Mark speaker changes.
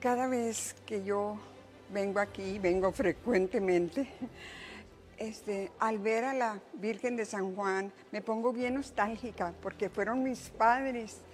Speaker 1: Cada vez que yo vengo aquí, vengo frecuentemente, al ver a la Virgen de San Juan, me pongo bien nostálgica porque fueron mis padres